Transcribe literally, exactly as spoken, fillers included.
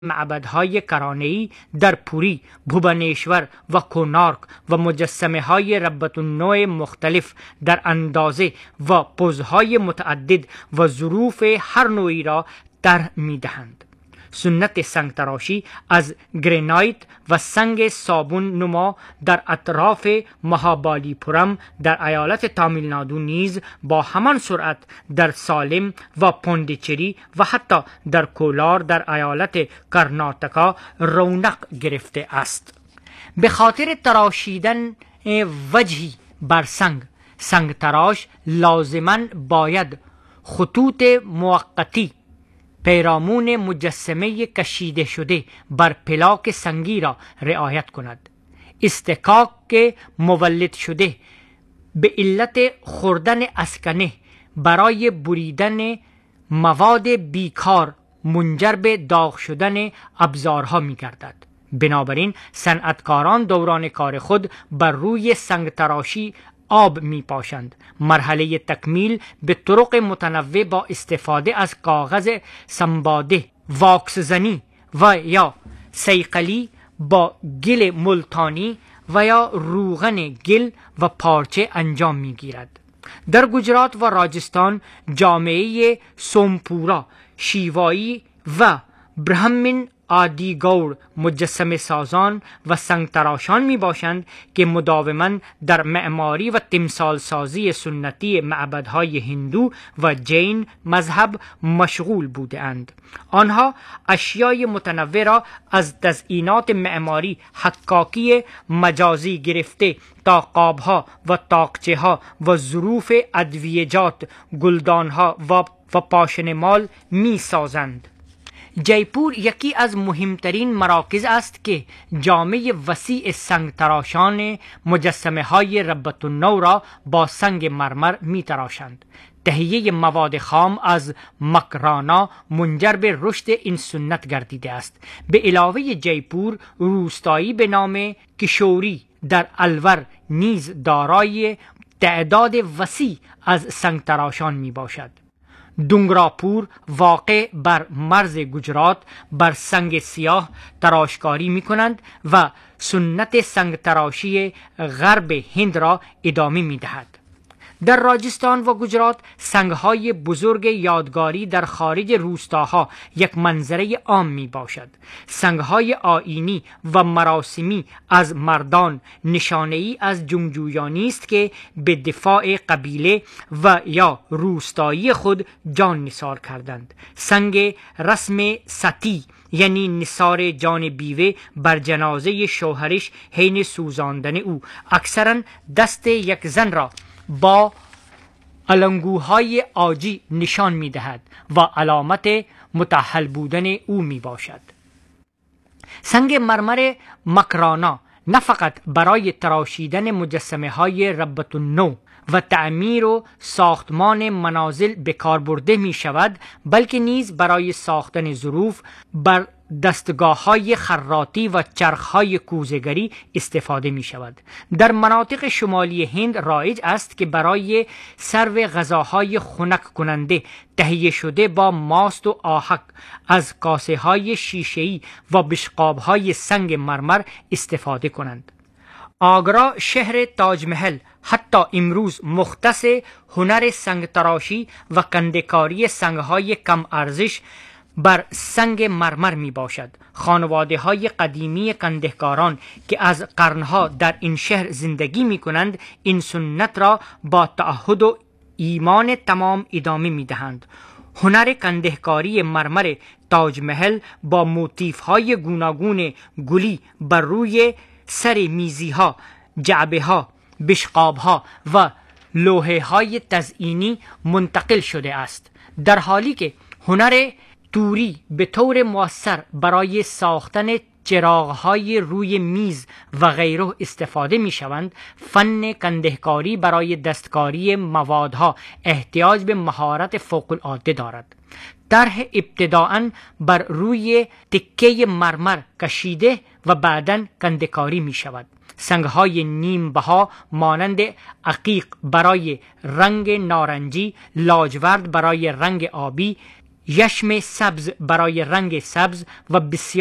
معبدهای کرانه‌ای در پوری، بھوبنیشور و کونارک و مجسمه های ربط النوع مختلف در اندازه و پوزهای متعدد و ظروف هر نوعی را طرح می‌دهند. سنت سنگ تراشی از گرینایت و سنگ صابون نما در اطراف مهابالی پورم در ایالت تامیلنادو نیز با همان سرعت در سالم و پوندیچری و حتی در کولار در ایالت کرناتکا رونق گرفته است. به خاطر تراشیدن وجهی بر سنگ، سنگ تراش لازماً باید خطوط موقتی پیرامون مجسمه کشیده شده بر پلاک سنگی را رعایت کند. استکاک مولد شده به علت خوردن اسکنه برای بریدن مواد بیکار منجر به داغ شدن ابزارها می گردد. بنابراین صنعتکاران دوران کار خود بر روی سنگ تراشی آب می پاشند. مرحله تکمیل به طرق متنوع با استفاده از کاغذ سنباده، واکس زنی و یا صیقلی با گل ملتانی و یا روغن گل و پارچه انجام می گیرد. در گجرات و راجستان جامعه سومپورا، شیوایی و برهمن آدی گور مجسمه سازان و سنگ تراشان می باشند که مداوما در معماری و تمثال سازی سنتی معبدهای هندو و جین مذهب مشغول بوده اند. آنها اشیای متنوع را از تزئینات معماری حکاکی مجازی گرفته تا قابها و طاقچه ها و ظروف ادویجات، گلدانها و و پاشنمال می سازند. جیپور یکی از مهمترین مراکز است که جامعه وسیع سنگ تراشان مجسمه های ربط النو را با سنگ مرمر می تراشند. تهیه مواد خام از مکرانا منجر به رشد این سنت گردیده است. به علاوه جیپور، روستایی به نام کشوری در الور نیز دارای تعداد وسیع از سنگ تراشان می باشد. دونگراپور واقع بر مرز گجرات بر سنگ سیاه تراشکاری می کنند و سنت سنگ تراشی غرب هند را ادامه می دهد. در راجستان و گجرات سنگهای بزرگ یادگاری در خارج روستاها یک منظره عام می باشد. سنگهای آیینی و مراسمی از مردان نشانه‌ای از جنگجویانی است که به دفاع قبیله و یا روستایی خود جان نثار کردند. سنگ رسم ستی یعنی نثار جان بیوه بر جنازه شوهرش حین سوزاندن او اکثرا دست یک زن را با علنگوهای آجی نشان می دهد و علامت متأهل بودن او می باشد. سنگ مرمر مکرانا نه فقط برای تراشیدن مجسمه های ربط النو و تعمیر و ساختمان منازل به کار برده می شود، بلکه نیز برای ساختن ظروف بر دستگاه های خراطی و چرخ های کوزه‌گری استفاده می شود. در مناطق شمالی هند رایج است که برای سرو غذاهای خنک کننده تهیه شده با ماست و آهک از کاسه های شیشه‌ای و بشقاب های سنگ مرمر استفاده کنند. آگرا، شهر تاج محل، حتی امروز مختص هنر سنگ تراشی و کنده‌کاری سنگ های کم ارزش بر سنگ مرمر می باشد. خانواده های قدیمی کندهکاران که از قرنها در این شهر زندگی می کنند این سنت را با تعهد و ایمان تمام ادامه می دهند. هنر کندهکاری مرمر تاج محل با موتیف های گوناگون گلی بر روی سر میزی ها، جعبه ها، بشقاب ها و لوحه های تزئینی منتقل شده است، در حالی که هنر توری به طور مؤثر برای ساختن چراغ‌های روی میز و غیره استفاده می‌شوند. فن کندهکاری برای دستکاری موادها احتیاج به مهارت فوق‌العاده دارد. طرح ابتداءً بر روی تکه مرمر کشیده و بعداً کندهکاری می‌شود. سنگ‌های نیم بها مانند عقیق برای رنگ نارنجی، لاجورد برای رنگ آبی، یشم سبز برای رنگ سبز و بسیار